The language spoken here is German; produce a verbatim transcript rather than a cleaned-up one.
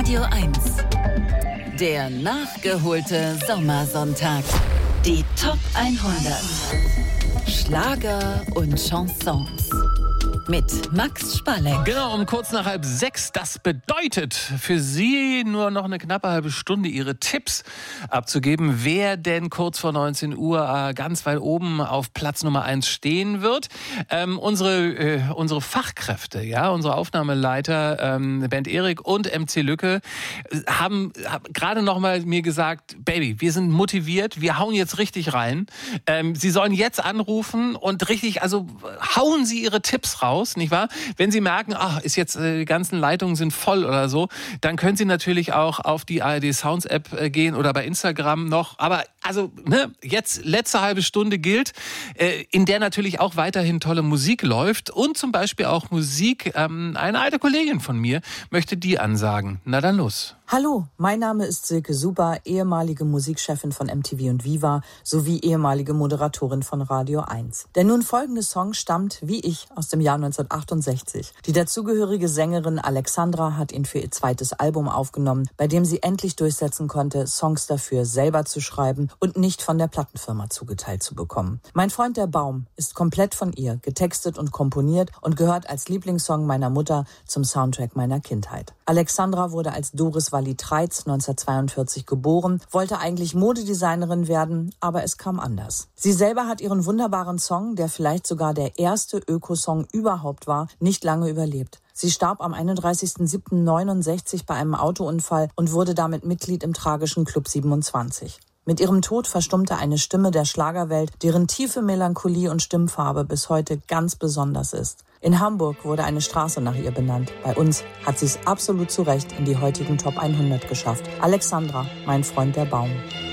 Radio eins. Der nachgeholte Sommersonntag. Die Top hundert. Schlager und Chansons. Mit Max Spalleck. Genau, um kurz nach halb sechs. Das bedeutet für Sie nur noch eine knappe halbe Stunde, Ihre Tipps abzugeben, wer denn kurz vor neunzehn Uhr äh, ganz weit oben auf Platz Nummer eins stehen wird. Ähm, unsere, äh, unsere Fachkräfte, ja, unsere Aufnahmeleiter, ähm, Bernd Erik und M C Lücke, haben, haben gerade noch mal mir gesagt, Baby, wir sind motiviert, wir hauen jetzt richtig rein. Ähm, Sie sollen jetzt anrufen und richtig, also hauen Sie Ihre Tipps raus. Nicht wahr? Wenn Sie merken, ach, ist jetzt äh, die ganzen Leitungen sind voll oder so, dann können Sie natürlich auch auf die A R D Sounds App äh, gehen oder bei Instagram noch. Aber also ne, jetzt letzte halbe Stunde gilt, äh, in der natürlich auch weiterhin tolle Musik läuft und zum Beispiel auch Musik. Ähm, eine alte Kollegin von mir möchte die ansagen. Na dann los. Hallo, mein Name ist Silke Super, ehemalige Musikchefin von M T V und Viva sowie ehemalige Moderatorin von Radio eins. Der nun folgende Song stammt, wie ich, aus dem Jahr neunzehnhundertachtundsechzig. Die dazugehörige Sängerin Alexandra hat ihn für ihr zweites Album aufgenommen, bei dem sie endlich durchsetzen konnte, Songs dafür selber zu schreiben und nicht von der Plattenfirma zugeteilt zu bekommen. Mein Freund der Baum ist komplett von ihr, getextet und komponiert und gehört als Lieblingssong meiner Mutter zum Soundtrack meiner Kindheit. Alexandra wurde als Doris Walli-Treitz neunzehnhundertzweiundvierzig geboren, wollte eigentlich Modedesignerin werden, aber es kam anders. Sie selber hat ihren wunderbaren Song, der vielleicht sogar der erste Ökosong überhaupt war, nicht lange überlebt. Sie starb am einunddreißigsten siebten neunundsechzig bei einem Autounfall und wurde damit Mitglied im tragischen Club siebenundzwanzig. Mit ihrem Tod verstummte eine Stimme der Schlagerwelt, deren tiefe Melancholie und Stimmfarbe bis heute ganz besonders ist. In Hamburg wurde eine Straße nach ihr benannt. Bei uns hat sie es absolut zu Recht in die heutigen Top hundert geschafft. Alexandra, mein Freund der Baum.